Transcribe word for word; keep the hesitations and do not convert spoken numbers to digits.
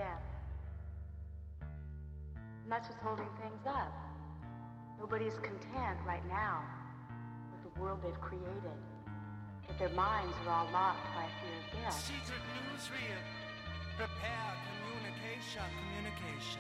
death. And that's what's holding things up. Nobody's content right now with the world they've created. But their minds are all locked by fear of death. Secret newsreel. Prepare communication, communication.